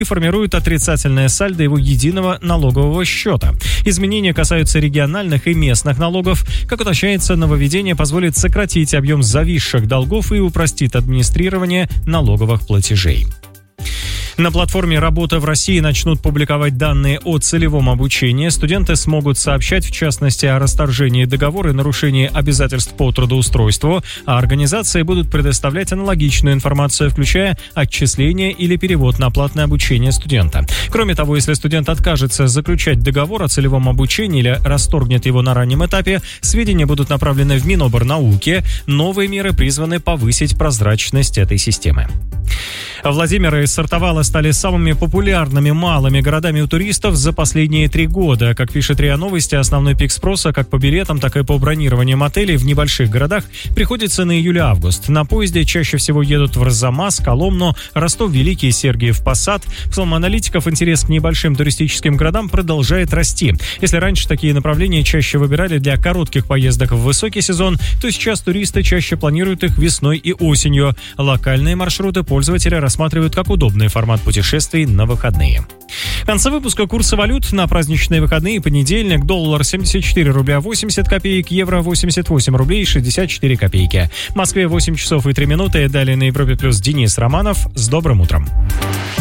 и формирует отрицательное сальдо его единого налогового счета. Изменения касаются региональных и местных налогов. Как уточняется, нововведение позволит сократить объем зависших долгов и упростит администрирование налоговых платежей. На платформе «Работа в России» начнут публиковать данные о целевом обучении. Студенты смогут сообщать, в частности, о расторжении договора и нарушении обязательств по трудоустройству, а организации будут предоставлять аналогичную информацию, включая отчисление или перевод на платное обучение студента. Кроме того, если студент откажется заключать договор о целевом обучении или расторгнет его на раннем этапе, сведения будут направлены в Миноборнауки. Новые меры призваны повысить прозрачность этой системы. Владимир и Сартовала стали самыми популярными малыми городами у туристов за последние 3 года. Как пишет РИА Новости, основной пик спроса как по билетам, так и по бронированиям отелей в небольших городах приходится на июль-август. На поезде чаще всего едут в Арзамас, Коломну, Ростов-Великий, Сергиев Посад. По словам аналитиков, интерес к небольшим туристическим городам продолжает расти. Если раньше такие направления чаще выбирали для коротких поездок в высокий сезон, то сейчас туристы чаще планируют их весной и осенью. Локальные маршруты пользователи рассматривают как удобный формат путешествий на выходные. В конце выпуска курсы валют на праздничные выходные. Понедельник: доллар 74 рубля 80 копеек, евро 88 рублей 64 копейки. В Москве 8 часов и 3 минуты. Далее на Европе Плюс Денис Романов. С добрым утром.